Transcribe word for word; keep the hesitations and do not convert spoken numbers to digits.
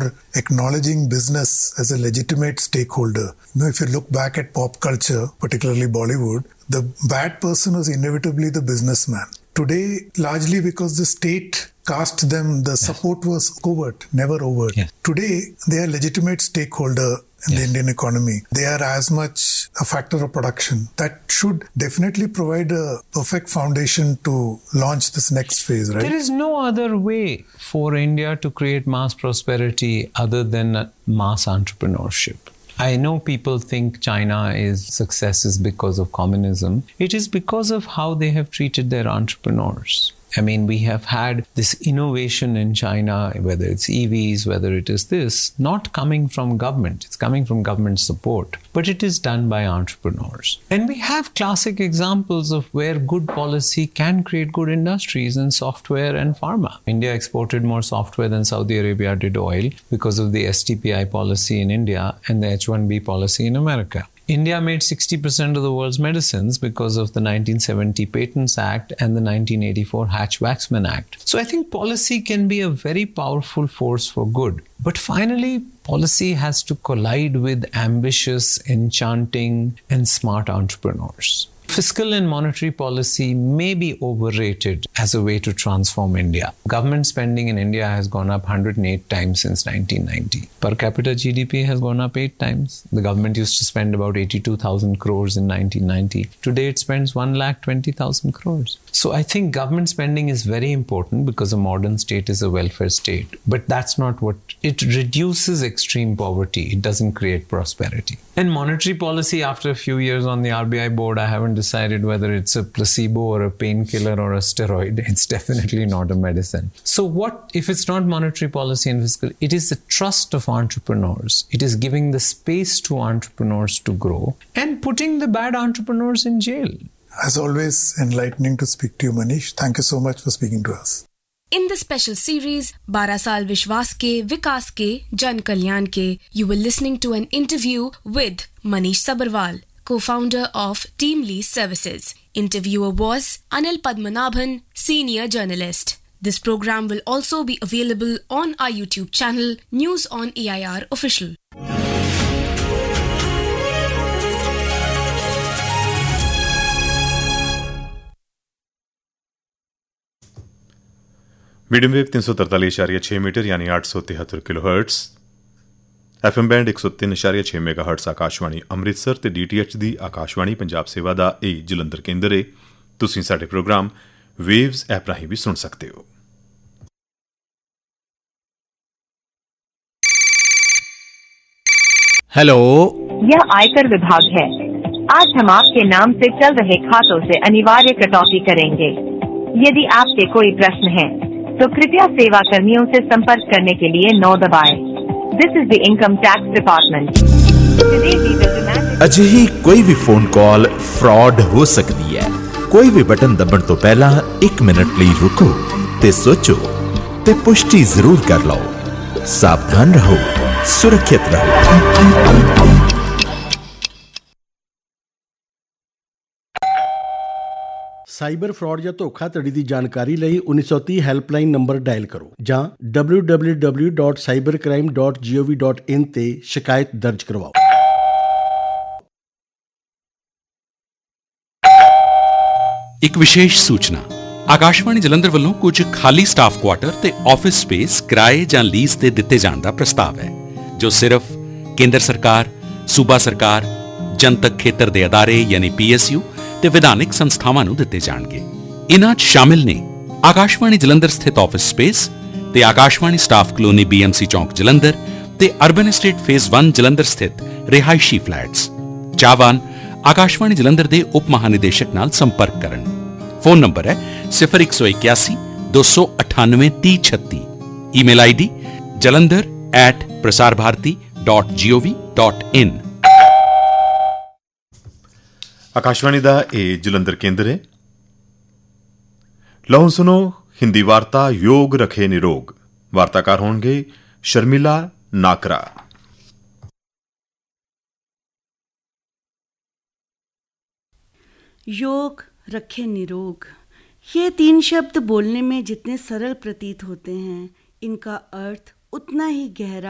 for acknowledging business as a legitimate stakeholder. You know, if you look back at pop culture, particularly Bollywood, the bad person was inevitably the businessman. Today, largely because the state cast them, the yes. support was covert, never overt. Yes. Today, they are legitimate stakeholder in yes. the Indian economy. They are as much a factor of production. That should definitely provide a perfect foundation to launch this next phase, right? There is no other way for India to create mass prosperity other than mass entrepreneurship. I know people think China's success is because of communism. It is because of how they have treated their entrepreneurs. I mean, we have had this innovation in China, whether it's E Vs, whether it is this, not coming from government. It's coming from government support, but it is done by entrepreneurs. And we have classic examples of where good policy can create good industries in software and pharma. India exported more software than Saudi Arabia did oil because of the S T P I policy in India and the H one B policy in America. India made sixty percent of the world's medicines because of the nineteen seventy Patents Act and the nineteen eighty-four Hatch-Waxman Act. So I think policy can be a very powerful force for good. But finally, policy has to collide with ambitious, enchanting, and smart entrepreneurs. Fiscal and monetary policy may be overrated as a way to transform India. Government spending in India has gone up one hundred eight times since nineteen ninety. Per capita G D P has gone up eight times. The government used to spend about eighty-two thousand crores in nineteen ninety. Today it spends one lakh twenty thousand crores. So I think government spending is very important because a modern state is a welfare state. But that's not what... It reduces extreme poverty. It doesn't create prosperity. And monetary policy, after a few years on the R B I board, I haven't decided whether it's a placebo or a painkiller or a steroid. It's definitely not a medicine. So what, if it's not monetary policy and fiscal, it is the trust of entrepreneurs. It is giving the space to entrepreneurs to grow and putting the bad entrepreneurs in jail. As always, enlightening to speak to you, Manish. Thank you so much for speaking to us. In the special series, बारह साल विश्वास के, विकास के, जन कल्याण के, you were listening to an interview with Manish Sabharwal, co-founder of Team Lease Services. Interviewer was Anil Padmanabhan, senior journalist. This program will also be available on our YouTube channel, News on A I R Official. Medium wave तीन सौ तरतालीस इशारिया छः metre यानी आठ सौ तिहत्तर kilo hertz F M band एक सौ तीन इशारिया छः मेगा हर्ट्स आकाशवाणी ਅੰਮ੍ਰਿਤਸਰ ਤੇ ਡੀ ਟੀ ਐਚ ਦੀ ਆਕਾਸ਼ਵਾਣੀ ਪੰਜਾਬ ਸੇਵਾ ਦਾ ਇਹ ਜਲੰਧਰ ਕੇਂਦਰ ਹੈ। ਤੁਸੀਂ ਸਾਡੇ ਪ੍ਰੋਗਰਾਮ ਵੇਵਜ਼ ਐਪ ਰਾਹੀਂ ਵੀ ਸੁਣ ਸਕਦੇ ਹੋ। हेलो, यह आयकर विभाग है। आज हम आपके नाम से चल रहे खातों से अनिवार्य कटौती करेंगे। यदि आपके कोई प्रश्न है तो कृपया सेवा कर्मियों से संपर्क करने के लिए नौ दबाएं। This is the income tax department. ਅਜਿਹੀ ਕੋਈ ਵੀ ਫੋਨ ਕਾਲ ਫਰਾਡ ਹੋ ਸਕਦੀ ਹੈ। ਕੋਈ ਵੀ ਬਟਨ ਦਬਣ ਤੋਂ ਪਹਿਲਾਂ ਇੱਕ ਮਿੰਟ ਲਈ ਰੁਕੋ ਤੇ ਸੋਚੋ ਤੇ ਪੁਸ਼ਟੀ ਜ਼ਰੂਰ ਕਰ ਲਓ। ਸਾਵਧਾਨ ਰਹੋ, ਸੁਰੱਖਿਅਤ ਰਹੋ। ਸਾਈਬਰ ਫਰਾਡ ਜਾਂ ਧੋਖਾਧੜੀ ਦੀ ਜਾਣਕਾਰੀ ਲਈ ਉੱਨੀ ਸੌ ਤੀਹ ਹੈਲਪਲਾਈਨ ਨੰਬਰ ਡਾਇਲ ਕਰੋ ਜਾਂ W W W dot cyber crime dot gov dot in ਤੇ ਸ਼ਿਕਾਇਤ ਦਰਜ ਕਰਵਾਓ। ਇੱਕ ਵਿਸ਼ੇਸ਼ ਸੂਚਨਾ, ਆਕਾਸ਼ਵਾਣੀ ਜਲੰਧਰ ਵੱਲੋਂ ਕੁਝ ਖਾਲੀ ਸਟਾਫ ਕੁਆਟਰ ਤੇ ਆਫਿਸ ਸਪੇਸ ਕਿਰਾਏ ਜਾਂ ਲੀਜ਼ ਤੇ ਦਿੱਤੇ ਜਾਣ ਦਾ ਪ੍ਰਸਤਾਵ ਹੈ, ਜੋ ਸਿਰਫ ਕੇਂਦਰ ਸਰਕਾਰ, ਸੂਬਾ ਸਰਕਾਰ, ਜਨਤਕ ਖੇਤਰ ਦੇ ਅਦਾਰੇ ਯਾਨੀ ਪੀ ਐਸ ਯੂ ਤੇ ਵਿਧਾਨਿਕ ਸੰਸਥਾਵਾਂ ਨੂੰ ਦਿੱਤੇ ਜਾਣਗੇ। ਇਨ੍ਹਾਂ 'ਚ ਸ਼ਾਮਿਲ ਨੇ ਆਕਾਸ਼ਵਾਣੀ ਜਲੰਧਰ ਸਥਿਤ ਆਫਿਸ ਸਪੇਸ ਤੇ Akashvani staff colony B M C ਚੌਂਕ ਜਲੰਧਰ ਤੇ ਅਰਬਨ ਐਸਟੇਟ ਫੇਜ਼ ਇੱਕ ਜਲੰਧਰ ਸਥਿਤ ਰਿਹਾਇਸ਼ੀ ਫਲੈਟਸ। ਚਾਹਵਾਨ ਆਕਾਸ਼ਵਾਣੀ ਜਲੰਧਰ ਦੇ ਉਪ ਮਹਾਨਿਦੇਸ਼ਕ ਨਾਲ ਸੰਪਰਕ ਕਰਨ। ਫੋਨ ਨੰਬਰ ਹੈ ਸਿਫਰ ਇੱਕ ਸੌ ਇਕਿਆਸੀ ਦੋ ਸੌ ਅਠਾਨਵੇਂ ਤੀਹ ਛੱਤੀ। Email I D jalandhar at prasar bharati dot gov dot in। Akashvani ਦਾ ਇਹ ਜਲੰਧਰ ਕੇਂਦਰ ਹੈ। ਲਓ ਸੁਣੋ ਹਿੰਦੀ ਵਾਰਤਾ ਯੋਗ ਰਖੇ ਨਿਰੋਗ। ਵਾਰਤਾਕਾਰ ਹੋਣਗੇ ਸ਼ਰਮਿਲਾ नाकरा। योग रखे निरोग, ये तीन शब्द बोलने में जितने सरल प्रतीत होते हैं, इनका अर्थ उतना ही गहरा